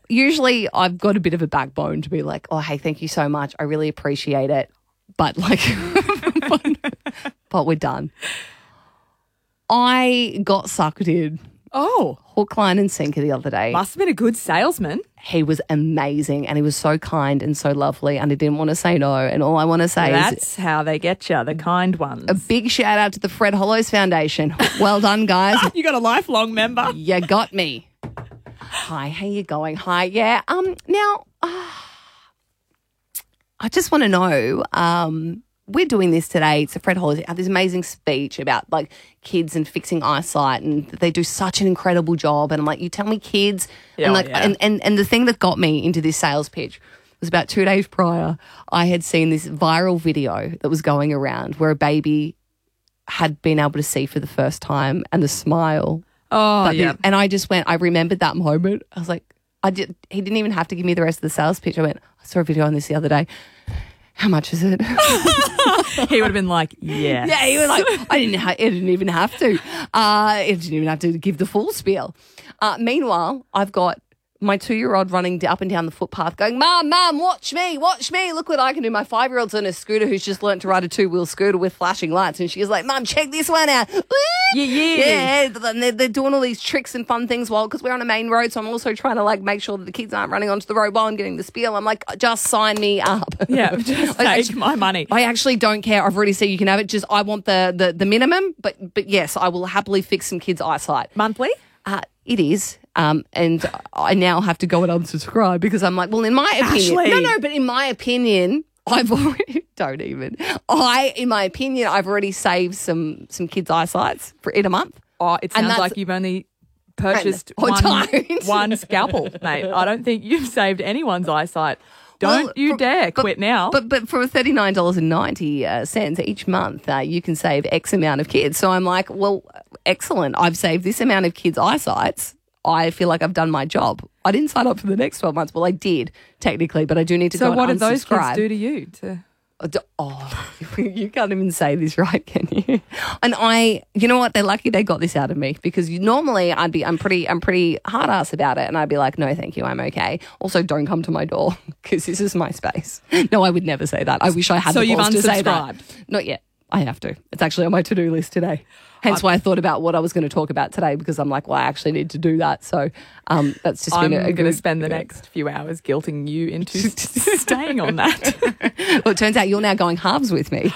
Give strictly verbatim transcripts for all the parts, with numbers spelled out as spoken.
usually I've got a bit of a backbone to be like, oh, hey, thank you so much. I really appreciate it. But like, but, but we're done. I got sucked in. Oh. Hook, line and sinker the other day. Must have been a good salesman. He was amazing and he was so kind and so lovely and I didn't want to say no. And all I want to say That's is... That's how they get you, the kind ones. A big shout out to the Fred Hollows Foundation. Well done, guys. You got a lifelong member. You got me. Hi, how you going? Hi, yeah. Um, now, uh, I just want to know... Um, we're doing this today. It's a Fred Hollows. Had this amazing speech about like kids and fixing eyesight, and they do such an incredible job. And I'm like, you tell me kids, Yeah, and like, yeah. and, and and the thing that got me into this sales pitch was about two days prior. I had seen this viral video that was going around where a baby had been able to see for the first time, and the smile. Oh, But yeah. the- and I just went. I remembered that moment. I was like, I did. He didn't even have to give me the rest of the sales pitch. I went. I saw a video on this the other day. How much is it? He would have been like, yes. Yeah, he was like, I didn't, ha- I didn't even have to. Uh, I didn't even have to give the full spiel. Uh, meanwhile, I've got my two-year-old running up and down the footpath going, Mum, Mum, watch me, watch me. Look what I can do. My five-year-old's on a scooter who's just learnt to ride a two-wheel scooter with flashing lights. And she's like, Mum, check this one out. Yeah, yeah. Yeah, and they're, they're doing all these tricks and fun things while, because we're on a main road, so I'm also trying to, like, make sure that the kids aren't running onto the road while I'm getting the spiel. I'm like, just sign me up. Yeah, just I- take my money. I actually don't care. I've already said you can have it. Just I want the the, the minimum, but but yes, I will happily fix some kids' eyesight. Monthly? Uh, it is, um, and I now have to go and unsubscribe because I'm like, well, in my opinion, Ashley. no, no, but in my opinion, I've already don't even. I, in my opinion, I've already saved some some kids' eyesights for in a month. Oh, it And sounds that's- like you've only purchased And- oh, one, don't. one scalpel, mate. I don't think you've saved anyone's eyesight. Don't Well, you for- dare but- quit now. But but for thirty-nine dollars and ninety cents each month, uh, you can save X amount of kids. So I'm like, well, excellent. I've saved this amount of kids' eyesights. I feel like I've done my job. I didn't sign up for the next twelve months. Well, I did, technically, but I do need to so go what and did those kids unsubscribe. do to you? To Oh, you can't even say this right, can you? And I, you know what? They're lucky they got this out of me because you, normally I'd be, I'm pretty, I'm pretty hard ass about it, and I'd be like, no, thank you, I'm okay. Also, don't come to my door because this is my space. No, I would never say that. I wish I had So the you've balls to say that. unsubscribed? Not yet. I have to. It's actually on my to-do list today. Hence why I thought about what I was going to talk about today because I'm like, well, I actually need to do that. So um, that's just I'm been a, a going to good spend the next few hours guilting you into staying on that. Well, it turns out you're now going halves with me.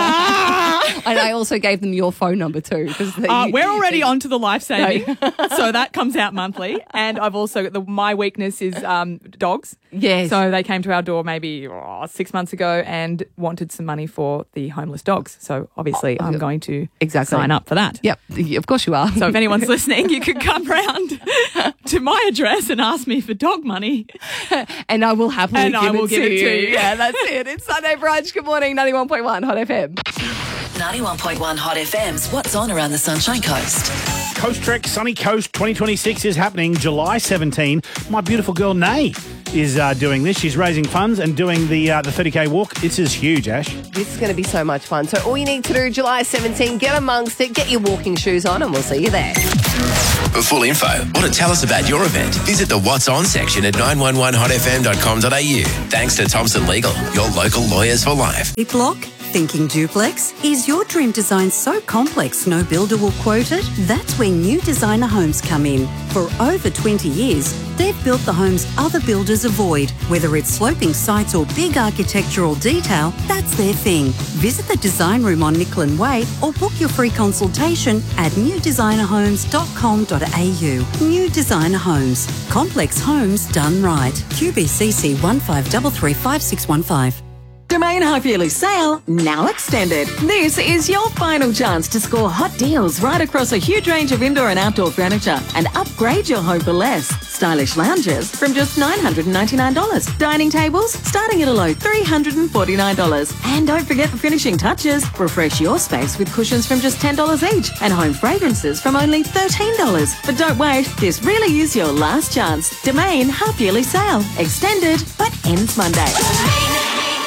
Ah! And I also gave them your phone number too. 'cause they- Uh, you- we're already on to the life saving, so that comes out monthly. And I've also the my weakness is um, dogs. Yes. So they came to our door maybe oh, six months ago and wanted some money for the homeless dogs. So obviously I'm going to Exactly. sign up for that. Yep, of course you are. So if anyone's listening, you could come round to my address and ask me for dog money. and I will happily And give, I will it, give to it to you. Yeah, that's it. It's Sunday brunch. Good morning, ninety-one point one Hot F M. ninety-one point one Hot F M's What's On Around the Sunshine Coast. Coast Trek Sunny Coast twenty twenty-six is happening July seventeenth. My beautiful girl, Nay, is uh, doing this. She's raising funds and doing the uh, the thirty K walk. This is huge, Ash. This is going to be so much fun. So all you need to do, July seventeenth, get amongst it, get your walking shoes on, and we'll see you there. For full info or to tell us about your event, visit the What's On section at nine one one hot f m dot com dot a u. Thanks to Thompson Legal, your local lawyers for life. Block? Thinking duplex? Is your dream design so complex no builder will quote it? That's where New Designer Homes come in. For over twenty years, they've built the homes other builders avoid. Whether it's sloping sites or big architectural detail, that's their thing. Visit the design room on Nicklin Way or book your free consultation at new designer homes dot com dot a u. New Designer Homes. Complex homes done right. Q B C C one five three three five six one five. Domain Half Yearly Sale now extended. This is your final chance to score hot deals right across a huge range of indoor and outdoor furniture and upgrade your home for less. Stylish lounges from just nine hundred ninety-nine dollars. Dining tables starting at a low three hundred forty-nine dollars. And don't forget the finishing touches. Refresh your space with cushions from just ten dollars each and home fragrances from only thirteen dollars. But don't wait, this really is your last chance. Domain Half Yearly Sale. Extended but ends Monday.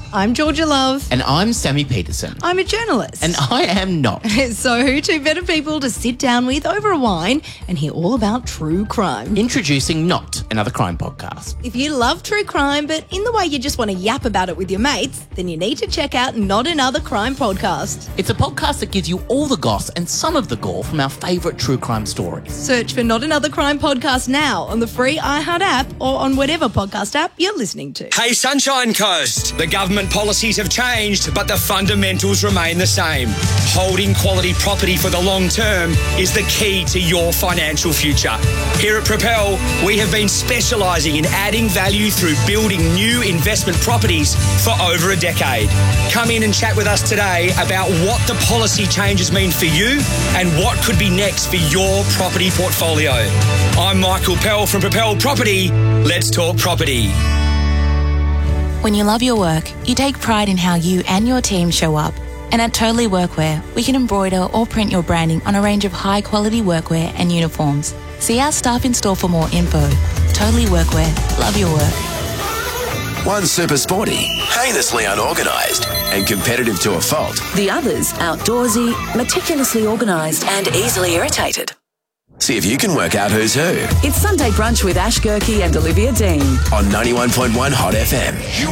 I'm Georgia Love. And I'm Sammy Peterson. I'm a journalist. And I am not. So who two better people to sit down with over a wine and hear all about true crime? Introducing Not Another Crime Podcast. If you love true crime, but in the way you just want to yap about it with your mates, then you need to check out Not Another Crime Podcast. It's a podcast that gives you all the goss and some of the gore from our favourite true crime stories. Search for Not Another Crime Podcast now on the free iHeart app or on whatever podcast app you're listening to. Hey, Sunshine Coast. The government policies have changed, but the fundamentals remain the same. Holding quality property for the long term is the key to your financial future. Here at Propel, we have been specialising in adding value through building new investment properties for over a decade. Come in and chat with us today about what the policy changes mean for you and what could be next for your property portfolio. I'm Michael Pell from Propel Property. Let's talk property. When you love your work, you take pride in how you and your team show up. And at Totally Workwear, we can embroider or print your branding on a range of high-quality workwear and uniforms. See our staff in store for more info. Totally Workwear. Love your work. One super sporty, heinously unorganised, and competitive to a fault. The others outdoorsy, meticulously organised, and easily irritated. See if you can work out who's who It's Sunday Brunch with Ash Gerke and Olivia Dean on ninety-one point one Hot F M.